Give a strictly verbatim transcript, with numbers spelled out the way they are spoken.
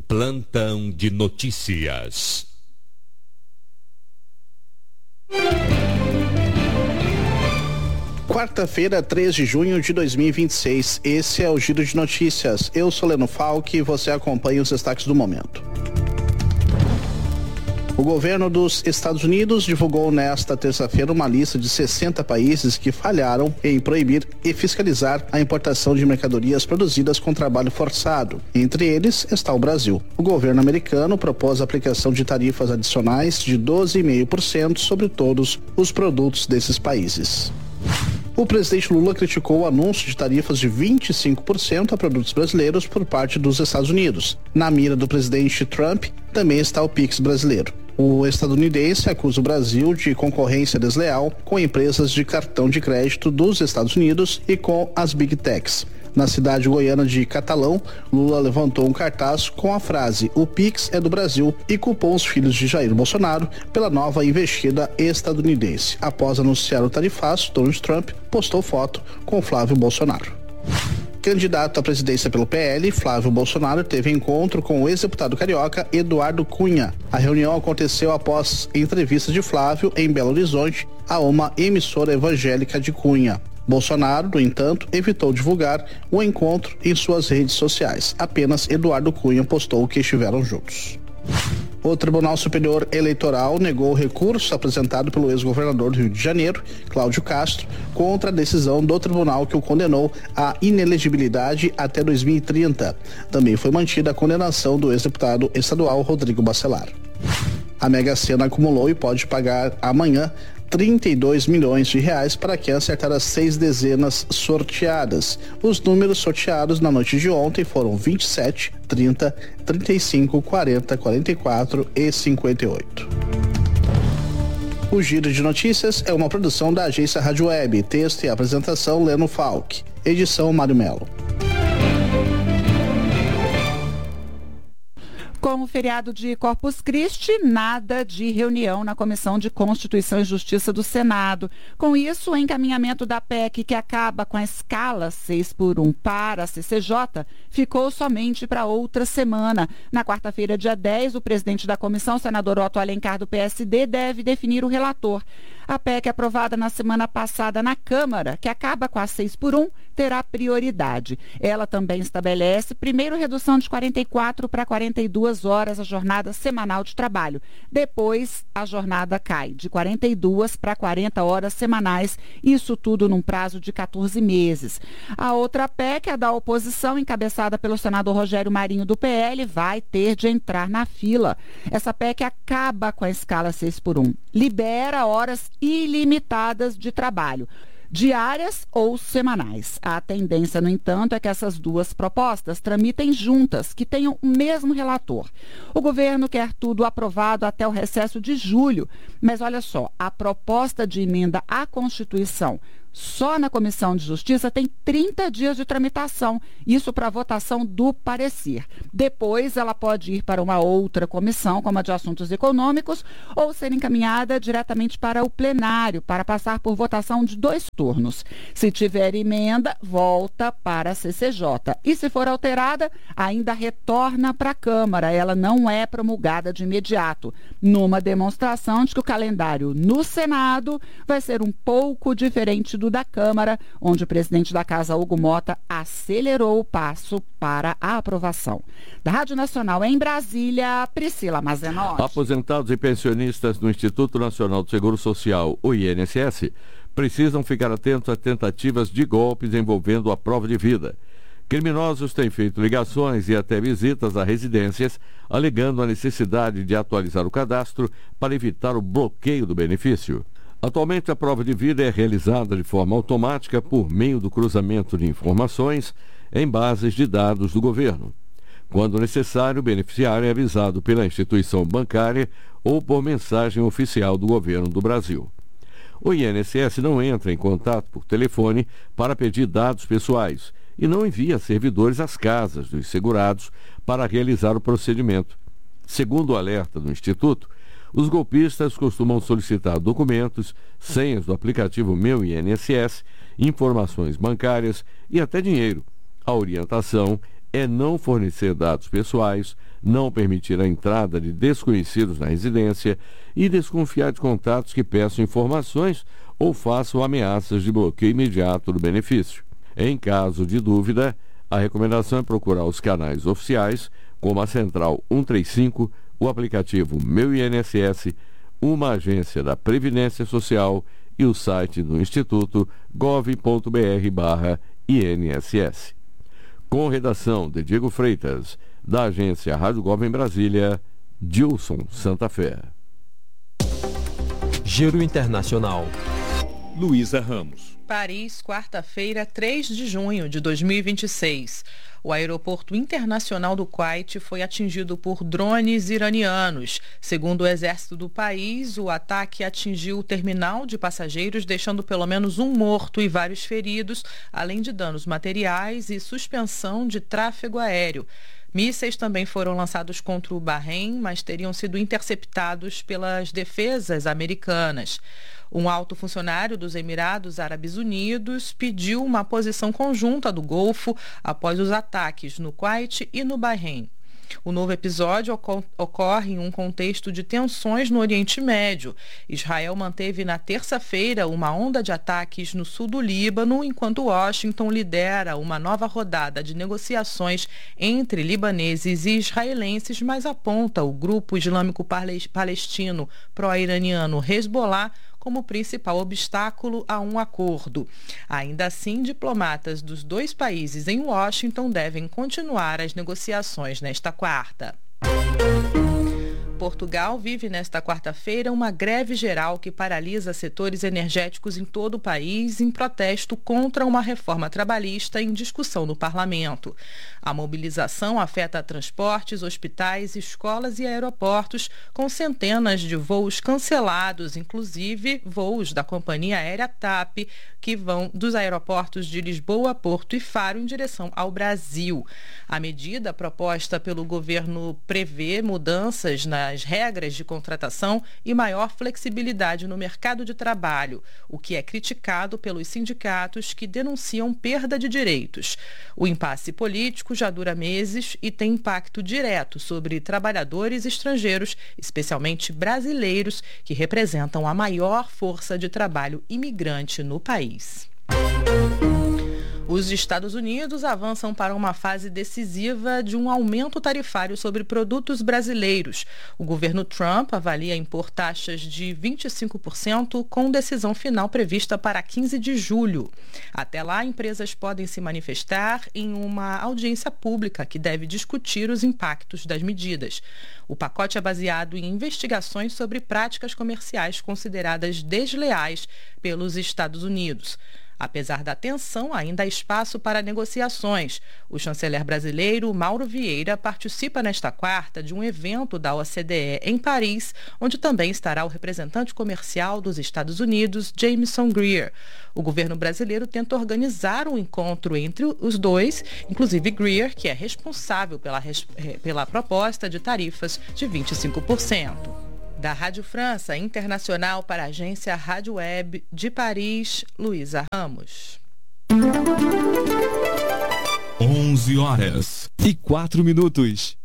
Plantão de notícias. Quarta-feira, três de junho de dois mil e vinte e seis. Esse é o Giro de Notícias. Eu sou Leno Falck e você acompanha os destaques do momento. O governo dos Estados Unidos divulgou nesta terça-feira uma lista de sessenta países que falharam em proibir e fiscalizar a importação de mercadorias produzidas com trabalho forçado. Entre eles está o Brasil. O governo americano propôs a aplicação de tarifas adicionais de doze vírgula cinco por cento sobre todos os produtos desses países. O presidente Lula criticou o anúncio de tarifas de vinte e cinco por cento a produtos brasileiros por parte dos Estados Unidos. Na mira do presidente Trump também está o Pix brasileiro. O estadunidense acusa o Brasil de concorrência desleal com empresas de cartão de crédito dos Estados Unidos e com as Big Techs. Na cidade goiana de Catalão, Lula levantou um cartaz com a frase "O Pix é do Brasil" e culpou os filhos de Jair Bolsonaro pela nova investida estadunidense. Após anunciar o tarifaço, Donald Trump postou foto com Flávio Bolsonaro. Candidato à presidência pelo P L, Flávio Bolsonaro teve encontro com o ex-deputado carioca Eduardo Cunha. A reunião aconteceu após entrevista de Flávio em Belo Horizonte a uma emissora evangélica de Cunha. Bolsonaro, no entanto, evitou divulgar o encontro em suas redes sociais. Apenas Eduardo Cunha postou que estiveram juntos. O Tribunal Superior Eleitoral negou o recurso apresentado pelo ex-governador do Rio de Janeiro, Cláudio Castro, contra a decisão do tribunal que o condenou à inelegibilidade até dois mil e trinta. Também foi mantida a condenação do ex-deputado estadual Rodrigo Bacelar. A Mega Sena acumulou e pode pagar amanhã trinta e dois milhões de reais para quem acertar as seis dezenas sorteadas. Os números sorteados na noite de ontem foram vinte e sete, trinta, trinta e cinco, quarenta, quarenta e quatro e cinquenta e oito. O Giro de Notícias é uma produção da agência Rádio Web. Texto e apresentação Leno Falck. Edição Mário Melo. Com o feriado de Corpus Christi, nada de reunião na Comissão de Constituição e Justiça do Senado. Com isso, o encaminhamento da P E C, que acaba com a escala seis por um para a C C J, ficou somente para outra semana. Na quarta-feira, dia dez, o presidente da comissão, senador Otto Alencar, do P S D, deve definir o relator. A P E C aprovada na semana passada na Câmara, que acaba com a seis por um, terá prioridade. Ela também estabelece, primeiro, redução de quarenta e quatro para quarenta e duas horas a jornada semanal de trabalho. Depois, a jornada cai de quarenta e duas para quarenta horas semanais, isso tudo num prazo de quatorze meses. A outra P E C, a da oposição, encabeçada pelo senador Rogério Marinho, do P L, vai ter de entrar na fila. Essa P E C acaba com a escala seis por um, libera horas ilimitadas de trabalho, diárias ou semanais. A tendência, no entanto, é que essas duas propostas tramitem juntas, que tenham o mesmo relator. O governo quer tudo aprovado até o recesso de julho, mas olha só, a proposta de emenda à Constituição só na Comissão de Justiça tem trinta dias de tramitação, isso para votação do parecer. Depois ela pode ir para uma outra comissão, como a de Assuntos Econômicos, ou ser encaminhada diretamente para o plenário, para passar por votação de dois turnos. Se tiver emenda, volta para a C C J. E se for alterada, ainda retorna para a Câmara. Ela não é promulgada de imediato, numa demonstração de que o calendário no Senado vai ser um pouco diferente do da Câmara, onde o presidente da Casa, Hugo Mota, acelerou o passo para a aprovação. Da Rádio Nacional em Brasília, Priscila Mazenotti. Aposentados e pensionistas do Instituto Nacional do Seguro Social, o I N S S, precisam ficar atentos a tentativas de golpes envolvendo a prova de vida. Criminosos têm feito ligações e até visitas a residências, alegando a necessidade de atualizar o cadastro para evitar o bloqueio do benefício. Atualmente, a prova de vida é realizada de forma automática por meio do cruzamento de informações em bases de dados do governo. Quando necessário, o beneficiário é avisado pela instituição bancária ou por mensagem oficial do governo do Brasil. O I N S S não entra em contato por telefone para pedir dados pessoais e não envia servidores às casas dos segurados para realizar o procedimento. Segundo o alerta do Instituto, os golpistas costumam solicitar documentos, senhas do aplicativo Meu I N S S, informações bancárias e até dinheiro. A orientação é não fornecer dados pessoais, não permitir a entrada de desconhecidos na residência e desconfiar de contatos que peçam informações ou façam ameaças de bloqueio imediato do benefício. Em caso de dúvida, a recomendação é procurar os canais oficiais, como a Central cento e trinta e cinco, o aplicativo Meu I N S S, uma agência da Previdência Social e o site do Instituto gov ponto br barra I N S S. Com redação de Diego Freitas, da agência Rádio Gov em Brasília, Dilson Santa Fé. Giro Internacional. Luísa Ramos. Paris, quarta-feira, três de junho de dois mil e vinte e seis. O aeroporto internacional do Kuwait foi atingido por drones iranianos. Segundo o exército do país, o ataque atingiu o terminal de passageiros, deixando pelo menos um morto e vários feridos, além de danos materiais e suspensão de tráfego aéreo. Mísseis também foram lançados contra o Bahrein, mas teriam sido interceptados pelas defesas americanas. Um alto funcionário dos Emirados Árabes Unidos pediu uma posição conjunta do Golfo após os ataques no Kuwait e no Bahrein. O novo episódio ocorre em um contexto de tensões no Oriente Médio. Israel manteve na terça-feira uma onda de ataques no sul do Líbano, enquanto Washington lidera uma nova rodada de negociações entre libaneses e israelenses, mas aponta o grupo islâmico palestino pró-iraniano Hezbollah como principal obstáculo a um acordo. Ainda assim, diplomatas dos dois países em Washington devem continuar as negociações nesta quarta. Portugal vive nesta quarta-feira uma greve geral que paralisa setores energéticos em todo o país em protesto contra uma reforma trabalhista em discussão no parlamento. A mobilização afeta transportes, hospitais, escolas e aeroportos, com centenas de voos cancelados, inclusive voos da companhia aérea TAP, que vão dos aeroportos de Lisboa, Porto e Faro em direção ao Brasil. A medida proposta pelo governo prevê mudanças na as regras de contratação e maior flexibilidade no mercado de trabalho, o que é criticado pelos sindicatos que denunciam perda de direitos. O impasse político já dura meses e tem impacto direto sobre trabalhadores estrangeiros, especialmente brasileiros, que representam a maior força de trabalho imigrante no país. Os Estados Unidos avançam para uma fase decisiva de um aumento tarifário sobre produtos brasileiros. O governo Trump avalia impor taxas de vinte e cinco por cento com decisão final prevista para quinze de julho. Até lá, empresas podem se manifestar em uma audiência pública que deve discutir os impactos das medidas. O pacote é baseado em investigações sobre práticas comerciais consideradas desleais pelos Estados Unidos. Apesar da tensão, ainda há espaço para negociações. O chanceler brasileiro Mauro Vieira participa nesta quarta de um evento da O C D E em Paris, onde também estará o representante comercial dos Estados Unidos, Jameson Greer. O governo brasileiro tenta organizar um encontro entre os dois, inclusive Greer, que é responsável pela, pela proposta de tarifas de vinte e cinco por cento. Da Rádio França Internacional para a agência Rádio Web de Paris, Luísa Ramos. onze horas e quatro minutos.